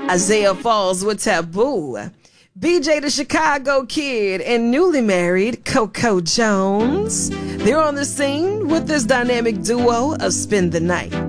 Isaiah Falls with Taboo. BJ the Chicago Kid and newly married Coco Jones. They're on the scene with this dynamic duo of Spend the Night.